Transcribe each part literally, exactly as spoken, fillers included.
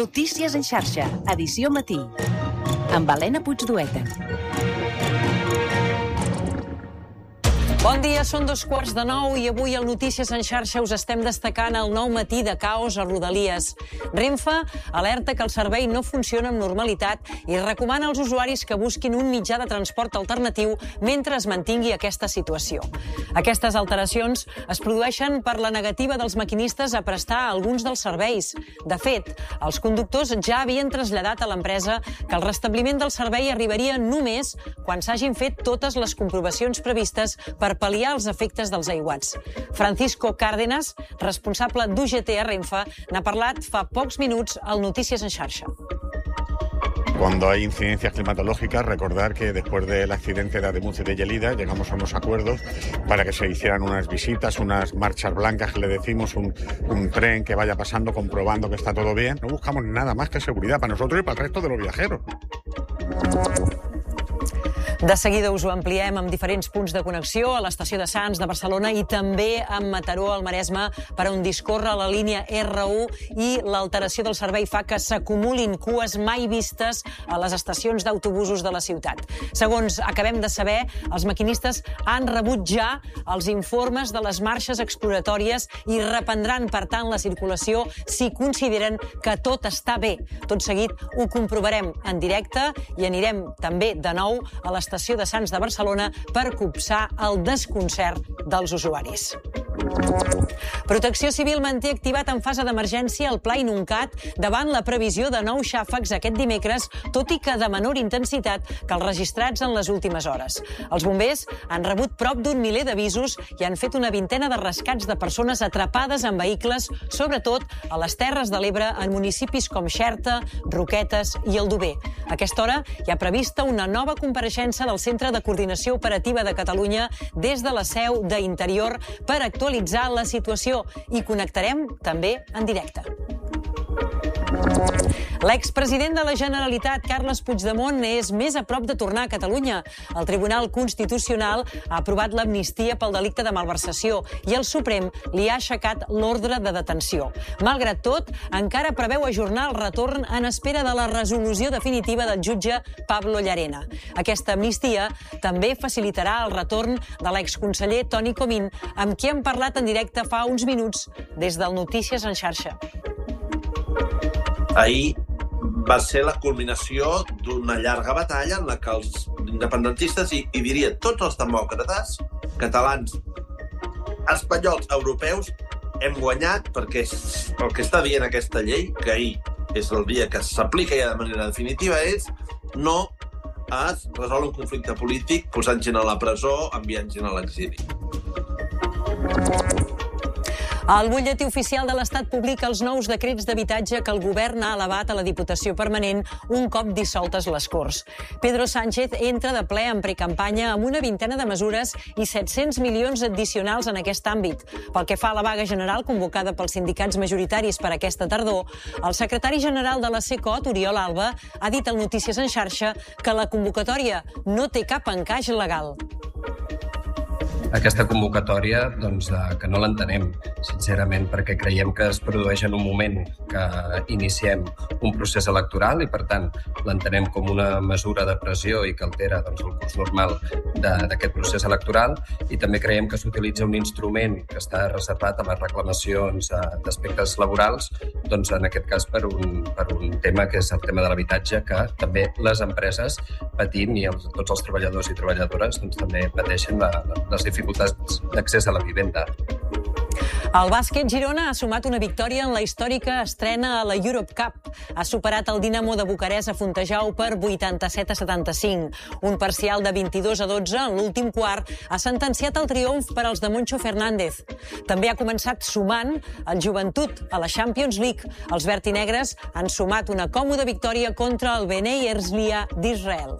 Notícies en xarxa, edició matí, amb Helena Puigdueta. Bon dia, són dos quarts de nou i avui al Notícies en xarxa us estem destacant el nou matí de caos a Rodalies. Renfe alerta que el servei no funciona amb normalitat i recomana als usuaris que busquin un mitjà de transport alternatiu mentre es mantingui aquesta situació. Aquestes alteracions es produeixen per la negativa dels maquinistes a prestar alguns dels serveis. De fet, els conductors ja havien traslladat a l'empresa que el restabliment del servei arribaria només quan s'hagin fet totes les comprovacions previstes per pal·liar els efectes dels aiguats. Francisco Cárdenas, responsable d'U G T a Renfe, n'ha parlat fa pocs minuts al Notícies en xarxa. Cuando hay incidencias climatológicas, recordar que después del accidente de Ademuz y de Gelida llegamos a unos acuerdos para que se hicieran unas visitas, unas marchas blancas que le decimos, un, un tren que vaya pasando comprobando que está todo bien. No buscamos nada más que seguridad para nosotros y para el resto de los viajeros. De seguida us ho ampliem amb diferents punts de connexió a l'estació de Sants de Barcelona i també amb Mataró, al Maresme, per on discorre la línia erre u i l'alteració del servei fa que s'acumulin cues mai vistes a les estacions d'autobusos de la ciutat. Segons acabem de saber, els maquinistes han rebut ja els informes de les marxes exploratòries i reprendran, per tant, la circulació si consideren que tot està bé. Tot seguit ho comprovarem en directe i anirem també de nou a l'estació l'estació de Sants de Barcelona per copsar el desconcert dels usuaris. Protecció Civil manté activat en fase d'emergència el Pla Inuncat davant la previsió de nous xàfecs aquest dimecres, tot i que de menor intensitat que els registrats en les últimes hores. Els bombers han rebut prop d'un miler d'avisos i han fet una vintena de rescats de persones atrapades en vehicles, sobretot a les Terres de l'Ebre, en municipis com Xerta, Roquetes i Aldover. A aquesta hora hi ha prevista una nova compareixença del Centre de Coordinació Operativa de Catalunya des de la seu d'Interior per actualitzar la situació i connectarem també en directe. L'expresident de la Generalitat, Carles Puigdemont, és més a prop de tornar a Catalunya. El Tribunal Constitucional ha aprovat l'amnistia pel delicte de malversació i el Suprem li ha aixecat l'ordre de detenció. Malgrat tot, encara preveu ajornar el retorn en espera de la resolució definitiva del jutge Pablo Llarena. Aquesta amnistia també facilitarà el retorn de l'exconseller Toni Comín, amb qui hem parlat en directe fa uns minuts des del Notícies en xarxa. Ahir va ser la culminació d'una llarga batalla en la que els independentistes, i, i diria tots els demòcrates, catalans, espanyols, europeus, hem guanyat perquè el que està dient aquesta llei, que ahir és el dia que s'aplica ja de manera definitiva, és no es resol un conflicte polític posant gent a la presó, enviant gent a l'exili. El butlletí oficial de l'Estat publica els nous decrets d'habitatge que el govern ha elevat a la Diputació Permanent un cop dissoltes les Corts. Pedro Sánchez entra de ple en precampanya amb una vintena de mesures i set-cents milions addicionals en aquest àmbit. Pel que fa a la vaga general convocada pels sindicats majoritaris per aquesta tardor, el secretari general de la CECOT, Oriol Alba, ha dit al Notícies en xarxa que la convocatòria no té cap encaix legal. Aquesta convocatòria, doncs, que no l'entenem, sincerament, perquè creiem que es produeix en un moment que iniciem un procés electoral i, per tant, l'entenem com una mesura de pressió i que altera doncs, el curs normal d'aquest procés electoral, i també creiem que s'utilitza un instrument que està reservat a les reclamacions d'aspectes laborals, doncs, en aquest cas per un, per un tema que és el tema de l'habitatge, que també les empreses patim i els, tots els treballadors i treballadores doncs, també pateixen la, les dificultats d'accés a la vivenda. El bàsquet Girona ha sumat una victòria en la històrica estrena a la Europe Cup. Ha superat el Dinamo de Bucarest a Fontejau per vuitanta-set a setanta-cinc. Un parcial de vint-i-dos a dotze en l'últim quart ha sentenciat el triomf per als de Moncho Fernández. També ha començat sumant el Joventut a la Champions League. Els vertinegres han sumat una còmoda victòria contra el Bnei Herzliya d'Israel.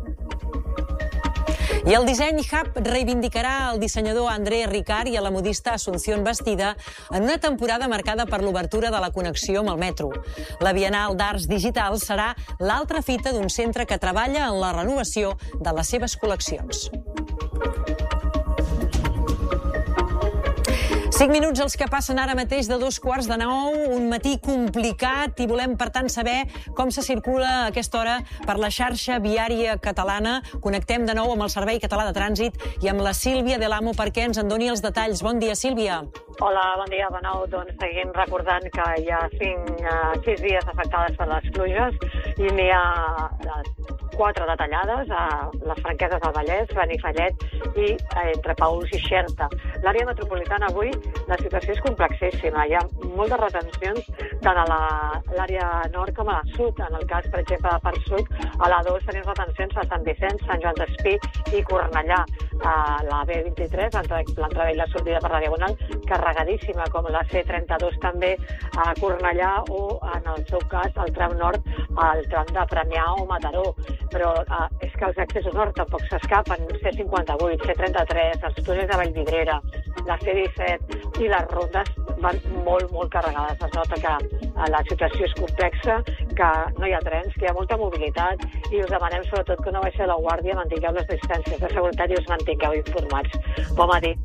I el Disseny Hub reivindicarà el dissenyador André Ricard i a la modista Asunción Bastida en una temporada marcada per l'obertura de la connexió amb el metro. La Bienal d'Arts Digitals serà l'altra fita d'un centre que treballa en la renovació de les seves col·leccions. Cinc minuts els que passen ara mateix de dos quarts de nou, un matí complicat i volem, per tant, saber com se circula a aquesta hora per la xarxa viària catalana. Connectem de nou amb el Servei Català de Trànsit i amb la Sílvia de l'Amo perquè ens en doni els detalls. Bon dia, Sílvia. Hola, bon dia de nou. Doncs seguim recordant que hi ha cinc, uh, sis vies afectades per les pluges i n'hi ha uh, quatre detallades a les Franqueses del Vallès, Benifallet i uh, entre Paüls i Xerta. L'àrea metropolitana avui la situació és complexíssima. Hi ha moltes retencions tant a l'àrea nord com a la sud. En el cas, per exemple, per sud, a la dos tenim retencions a Sant Vicenç, Sant Joan d'Espí i Cornellà. A la B vint-i-tres, l'entrebell de sortida per la Diagonal, carregadíssima, com la C trenta-dos també a Cornellà o, en el seu cas, al tram nord, al tram de Premià o Mataró. Però eh, és que els accessos nord tampoc s'escapen. C cinquanta-vuit, C trenta-tres, els túnels de Vallvidrera, la C disset i les rondes van molt, molt carregades. Es nota que eh, la situació és complexa, que no hi ha trens, que hi ha molta mobilitat i us demanem sobretot que no baixeu la guàrdia, mantingueu les distàncies de seguretat i us mantingueu informats. Bon matí.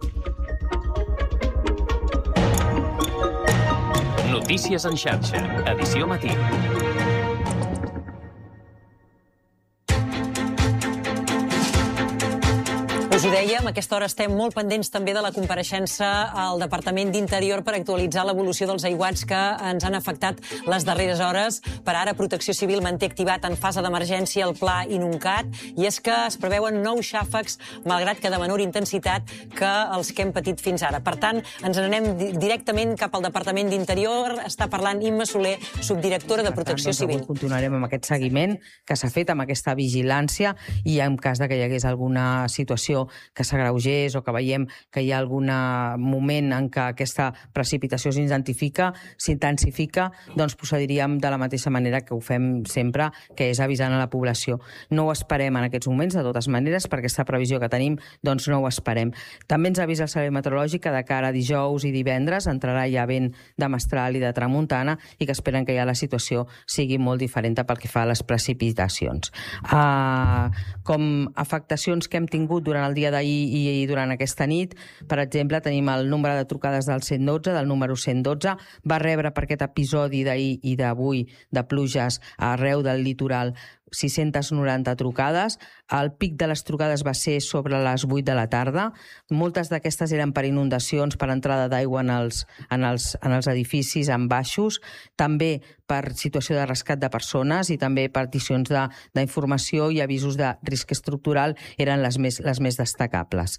Notícies en xarxa, edició matí. Us ho dèiem, a aquesta hora estem molt pendents també de la compareixença al Departament d'Interior per actualitzar l'evolució dels aiguats que ens han afectat les darreres hores. Per ara, Protecció Civil manté activat en fase d'emergència el pla Inuncat i és que es preveuen nous xàfecs, malgrat que de menor intensitat que els que hem patit fins ara. Per tant, ens n'anem directament cap al Departament d'Interior. Està parlant Imma Soler, subdirectora de Protecció Civil. Continuarem amb aquest seguiment que s'ha fet, amb aquesta vigilància, i en cas de que hi hagués alguna situació que s'agreugés o que veiem que hi ha algun moment en què aquesta precipitació s'identifica, s'intensifica, doncs procediríem de la mateixa manera que ho fem sempre, que és avisant a la població. No ho esperem en aquests moments, de totes maneres, per aquesta previsió que tenim, doncs no ho esperem. També ens avisa el Servei Meteorològic que de cara a dijous i divendres entrarà ja vent de mestral i de tramuntana i que esperen que ja la situació sigui molt diferent pel que fa a les precipitacions. Uh, com afectacions que hem tingut durant el dia d'ahir i durant aquesta nit, per exemple, tenim el nombre de trucades del cent dotze, del número cent dotze, va rebre per aquest episodi d'ahir i d'avui de pluges arreu del litoral sis-centes noranta trucades. El pic de les trucades va ser sobre les vuit de la tarda. Moltes d'aquestes eren per inundacions, per entrada d'aigua en els, en els, en els edificis, en baixos, també per situació de rescat de persones i també peticions d'informació i avisos de risc estructural eren les més, les més destacables.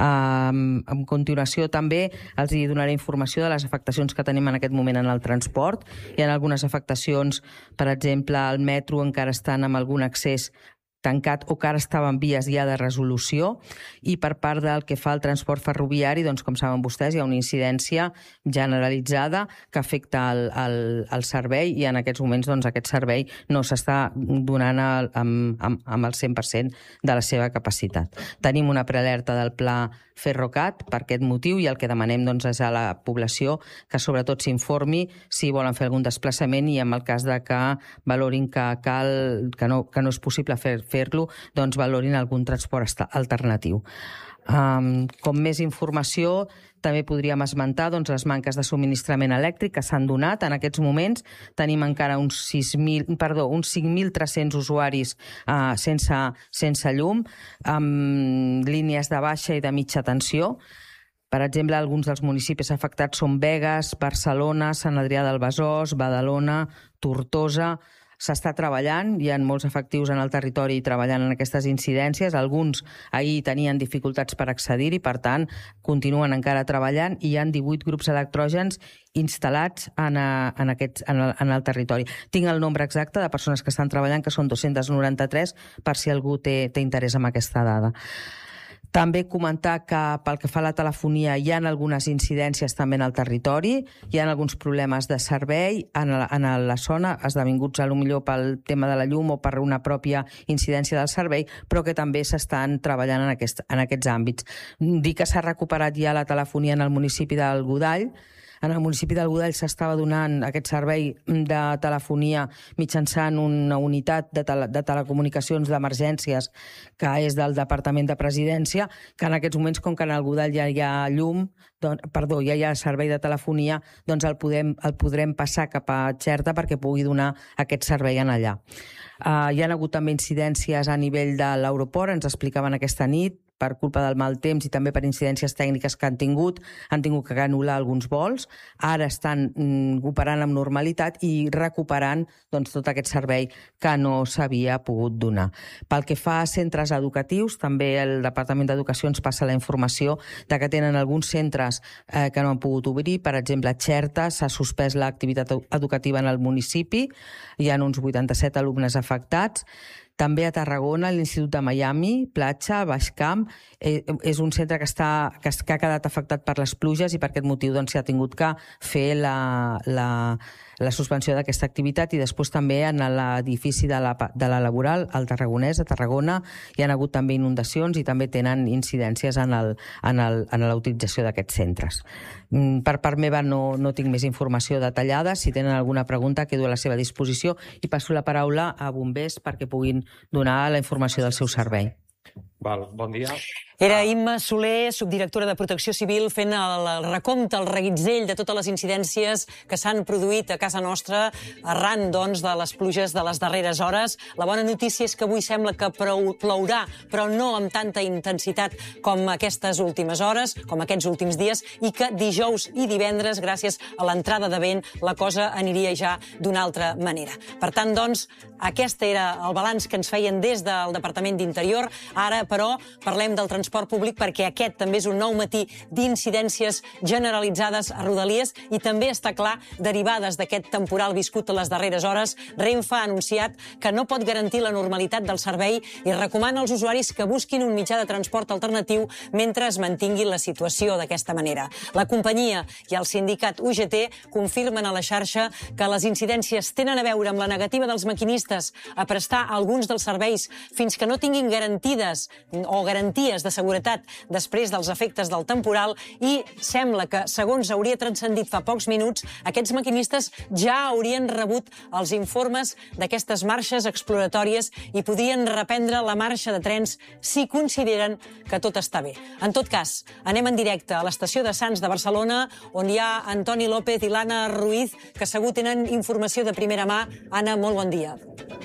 Um, a continuació també els hi donaré informació de les afectacions que tenim en aquest moment en el transport. Hi ha algunes afectacions, per exemple, al metro encara estan amb algun accés tancat o que ara estava en vies ja de resolució, i per part del que fa al transport ferroviari, doncs, com saben vostès, hi ha una incidència generalitzada que afecta el, el, el servei i en aquests moments doncs, aquest servei no s'està donant el, amb, amb, amb el cent per cent de la seva capacitat. Tenim una prealerta del pla Ferrocat per aquest motiu i el que demanem doncs, és a la població que sobretot s'informi si volen fer algun desplaçament i en el cas de que valorin que, cal, que, no, que no és possible fer fer-lo, doncs valorin algun transport alternatiu. Um, com més informació, també podríem esmentar doncs, les manques de subministrament elèctric que s'han donat. En aquests moments tenim encara uns, sis mil, perdó, uns cinc mil tres-cents usuaris uh, sense, sense llum, amb línies de baixa i de mitja tensió. Per exemple, alguns dels municipis afectats són Begues, Barcelona, Sant Adrià del Besòs, Badalona, Tortosa. S'està treballant, hi ha molts efectius en el territori treballant en aquestes incidències. Alguns ahir tenien dificultats per accedir-hi, per tant, continuen encara treballant i hi ha divuit grups electrògens instal·lats en, a, en, aquest, en, el, en el territori. Tinc el nombre exacte de persones que estan treballant, que són dos-cents noranta-tres, per si algú té, té interès en aquesta dada. També comentar que pel que fa a la telefonia hi ha algunes incidències també en el territori, hi ha alguns problemes de servei en la, en la zona, esdevinguts a lo millor pel tema de la llum o per una pròpia incidència del servei, però que també s'estan treballant en, aquest, en aquests àmbits. Dir que s'ha recuperat ja la telefonia en el municipi del Godall, en el municipi del Godall s'estava donant aquest servei de telefonia mitjançant una unitat de, tele, de telecomunicacions d'emergències que és del Departament de Presidència, que en aquests moments, com que en el Godall ja hi ha llum, doncs, perdó, ja hi ha servei de telefonia, doncs el, podem, el podrem passar cap a Xerta perquè pugui donar aquest servei en allà. Uh, hi ha hagut també incidències a nivell de l'aeroport, ens explicaven aquesta nit, per culpa del mal temps i també per incidències tècniques que han tingut, han tingut que anul·lar alguns vols. Ara estan mm, operant amb normalitat i recuperant doncs, tot aquest servei que no s'havia pogut donar. Pel que fa a centres educatius, també el Departament d'Educació ens passa la informació de que tenen alguns centres eh, que no han pogut obrir. Per exemple, a Xerta s'ha suspès l'activitat educativa en el municipi, hi ha uns vuitanta-set alumnes afectats. També a Tarragona, l'Institut de Miami, Platja, Baixcamp, eh, és un centre que, està, que, que ha quedat afectat per les pluges i per aquest motiu doncs, s'ha tingut que fer la, la, la suspensió d'aquesta activitat, i després també en l'edifici de la, de la Laboral, al Tarragonès, a Tarragona, hi ha hagut també inundacions i també tenen incidències en el, en el, en la utilització d'aquests centres. Per part meva no, no tinc més informació detallada. Si tenen alguna pregunta, quedo a la seva disposició i passo la paraula a bombers perquè puguin donar la informació del seu servei. Val, bon dia. Era Imma Soler, subdirectora de Protecció Civil, fent el, el recompte, el reguitzell de totes les incidències que s'han produït a casa nostra arran, doncs, de les pluges de les darreres hores. La bona notícia és que avui sembla que plourà, però no amb tanta intensitat com aquestes últimes hores, com aquests últims dies, i que dijous i divendres, gràcies a l'entrada de vent, la cosa aniria ja d'una altra manera. Per tant, doncs, aquest era el balanç que ens feien des del Departament d'Interior. Ara, però, parlem del transport públic perquè aquest també és un nou matí d'incidències generalitzades a Rodalies i també està clar, derivades d'aquest temporal viscut a les darreres hores, Renfe ha anunciat que no pot garantir la normalitat del servei i recomana als usuaris que busquin un mitjà de transport alternatiu mentre es mantingui la situació d'aquesta manera. La companyia i el sindicat U G T confirmen a la xarxa que les incidències tenen a veure amb la negativa dels maquinistes a prestar alguns dels serveis fins que no tinguin garantides o garanties de seguretat després dels efectes del temporal, i sembla que, segons hauria transcendit fa pocs minuts, aquests maquinistes ja haurien rebut els informes d'aquestes marxes exploratòries i podrien reprendre la marxa de trens si consideren que tot està bé. En tot cas, anem en directe a l'estació de Sants de Barcelona, on hi ha Antoni López i l'Anna Ruiz, que segur tenen informació de primera mà. Anna, molt bon dia.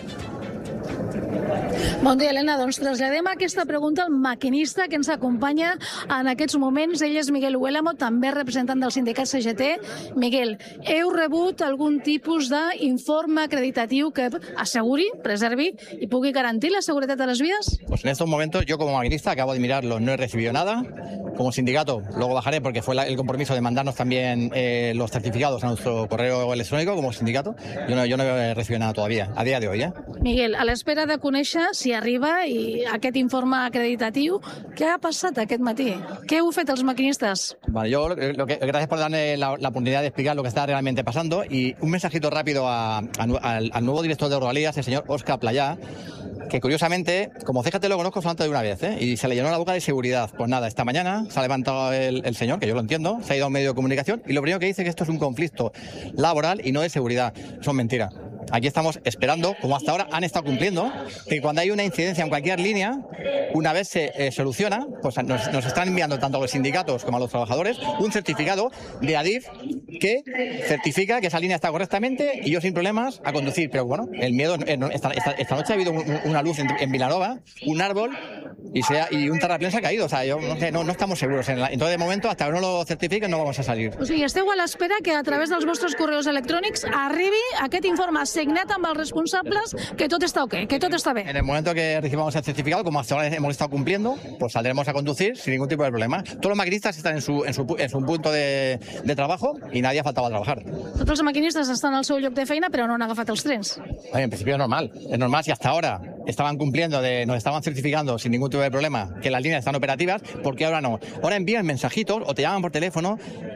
Bon dia, Helena. Doncs traslladem aquesta pregunta al maquinista que ens acompanya en aquests moments. Ell és Miguel Huélamo, també representant del sindicat C G T. Miguel, heu rebut algun tipus d'informe acreditatiu que asseguri, preservi y pugui garantir la seguridad de las vías? Pues en estos momentos, yo como maquinista acabo de mirarlo, no he recibido nada. Como sindicato, luego bajaré porque fue la, el compromiso de mandarnos también eh, los certificados a nuestro correo electrónico como sindicato. Yo no, yo no he recibido nada todavía, a día de hoy. ¿eh? Miguel, a l'espera de conèixer si arriba i aquest informe acreditatiu, què ha passat aquest matí? Què heu fet els maquinistes? Vale, yo lo que, gracias por darme la, la oportunidad de explicar lo que está realmente pasando, y un mensajito rápido a, a, al, al nuevo director de Rodalías, el señor Óscar Playá, que curiosamente, como C G T lo conozco solamente de una vez, ¿eh? y se le llenó la boca de seguridad. Pues nada, esta mañana se ha levantado el, el señor, que yo lo entiendo, se ha ido a un medio de comunicación y lo primero que dice es que esto es un conflicto laboral y no de seguridad. Eso es mentira. Aquí estamos esperando, como hasta ahora han estado cumpliendo, que cuando hay una incidencia en cualquier línea, una vez se eh, soluciona, pues nos, nos están enviando tanto a los sindicatos como a los trabajadores un certificado de Adif que certifica que esa línea está correctamente y yo sin problemas a conducir. Pero bueno, el miedo, esta, esta, esta noche ha habido un, una luz en, en Vilanova, un árbol y, sea, y un terraplén se ha caído. O sea, yo no, sé, no, no estamos seguros. En la, entonces, de momento, hasta que no lo certifiquen, no vamos a salir. O sigui, esteu a l'espera que a través dels vostres correus electrònics arribi aquest informe signat amb els responsables que tot està ok, que tot està bé. En el momento que recibamos el certificado, como hasta ahora hemos estado cumpliendo, pues saldremos a conducir sin ningún tipo de problema. Todos los maquinistas están en su, en su, en su punto de, de trabajo y nadie ha faltado a trabajar. Tots els maquinistes estan al seu lloc de feina, però no han agafat els trens. Oye, en principio es normal. Es normal si hasta ahora estaban cumpliendo, de, nos estaban certificando sin ningún tipo de problema que las líneas están operativas, ¿por qué ahora no? Ahora envían mensajitos o te llaman por teléfono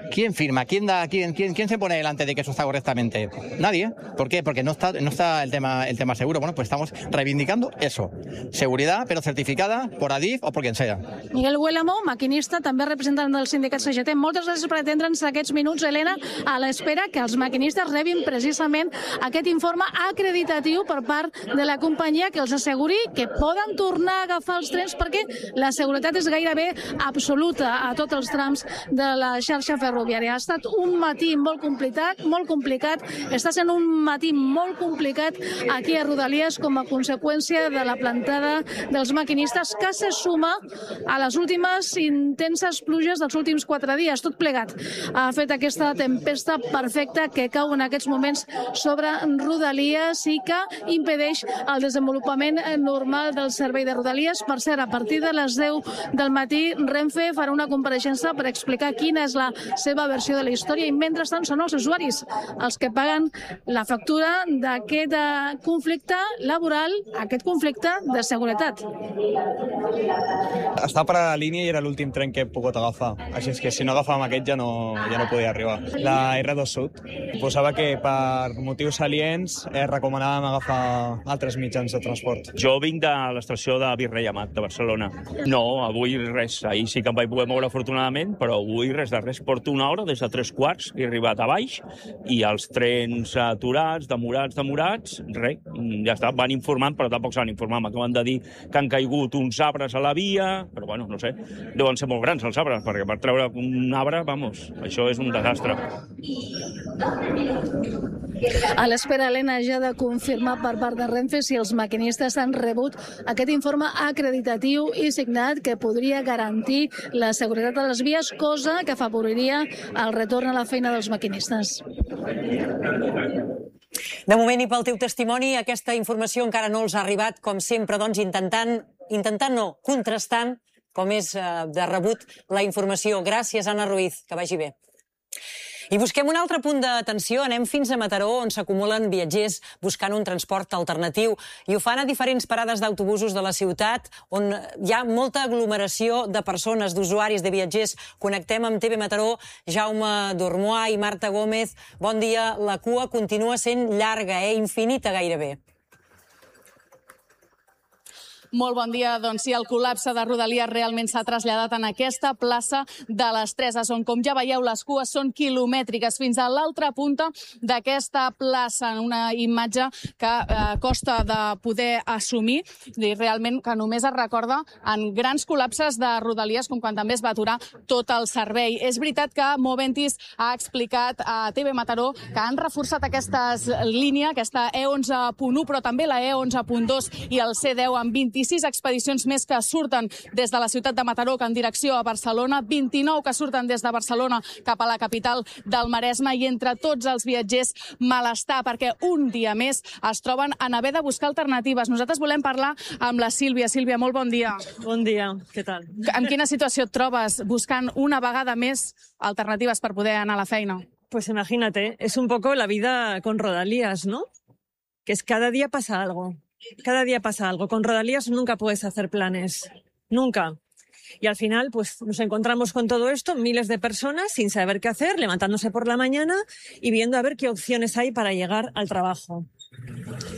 ¿Quién firma? ¿Quién da? ¿Quién, quién, quién se pone delante de que eso está correctamente? Nadie. ¿Por qué? Porque no está, no está el tema, el tema seguro. Bueno, pues estamos reivindicando eso. Seguridad, pero certificada por Adif o por quien sea. Miguel Huélamo, maquinista, també representant del sindicat C G T. Moltes gràcies per atendre'ns aquests minuts, Helena, a l'espera que els maquinistes rebin precisament aquest informe acreditatiu per part de la companyia que els asseguri que poden tornar a agafar els trens perquè la seguretat és gairebé absoluta a tots els trams de la xarxa ferroviària. Ha estat un matí molt complicat, molt complicat. Està sent un matí molt complicat aquí a Rodalies com a conseqüència de la plantada dels maquinistes que se suma a les últimes intenses pluges dels últims quatre dies. Tot plegat ha fet aquesta tempesta perfecta que cau en aquests moments sobre Rodalies i que impedeix el desenvolupament normal del servei de Rodalies. Per cert, a partir de les deu del matí, Renfe farà una compareixença per explicar quina és la seva versió de la història i mentrestant són els usuaris els que paguen la factura d'aquest conflicte laboral, aquest conflicte de seguretat. Estava per a la línia i era l'últim tren que he pogut agafar, així és que si no agafàvem aquest ja no, ja no podia arribar. La R dos Sud posava que per motius aliens eh, recomanàvem agafar altres mitjans de transport. Jo vinc de l'estació de Virrei Amat, de Barcelona. No, avui res. Ahir sí que em vaig poder moure afortunadament, però avui res de res. Porto una hora des de tres quarts, he arribat a baix i els trens aturats, demorats, demorats, res, ja està, van informant, però tampoc s'han informat. M'acaben de dir que han caigut uns arbres a la via, però bueno, no sé, deuen ser molt grans els arbres, perquè per treure un arbre, vamos, això és un desastre. A l'espera, Helena, ja de confirmar per part de Renfe si els maquinistes han rebut aquest informe acreditatiu i signat que podria garantir la seguretat de les vies, cosa que afavoriria el retorn a la feina dels maquinistes. De moment, i pel teu testimoni, aquesta informació encara no els ha arribat, com sempre, doncs, intentant, intentant no, contrastant, com és de rebut la informació. Gràcies, Anna Ruiz, que vagi bé. I busquem un altre punt d'atenció. Anem fins a Mataró, on s'acumulen viatgers buscant un transport alternatiu. I ho fan a diferents parades d'autobusos de la ciutat, on hi ha molta aglomeració de persones, d'usuaris, de viatgers. Connectem amb T V Mataró, Jaume Dormois i Marta Gómez. Bon dia. La cua continua sent llarga, eh? Infinita gairebé. Molt bon dia. Doncs sí, el col·lapse de Rodalies realment s'ha traslladat en aquesta plaça de les Treses, on, com ja veieu, les cues són quilomètriques fins a l'altra punta d'aquesta plaça, una imatge que eh, costa de poder assumir i realment que només es recorda en grans col·lapses de Rodalies, com quan també es va aturar tot el servei. És veritat que Moventis ha explicat a T V Mataró que han reforçat aquestes línies, aquesta E onze punt u, però també la E onze punt dos i el C deu amb vint-i-sis expedicions més que surten des de la ciutat de Mataró que en direcció a Barcelona, vint-i-nou que surten des de Barcelona cap a la capital del Maresme, i entre tots els viatgers malestar, perquè un dia més es troben en haver de buscar alternatives. Nosaltres volem parlar amb la Sílvia. Sílvia, molt bon dia. Bon dia, què tal? En quina situació et trobes buscant una vegada més alternatives per poder anar a la feina? Pues imagínate, es un poco la vida con Rodalies, ¿no? Que es cada día pasa algo. Cada día pasa algo. Con Rodalies nunca puedes hacer planes. Nunca. Y al final, pues nos encontramos con todo esto, miles de personas sin saber qué hacer, levantándose por la mañana y viendo a ver qué opciones hay para llegar al trabajo.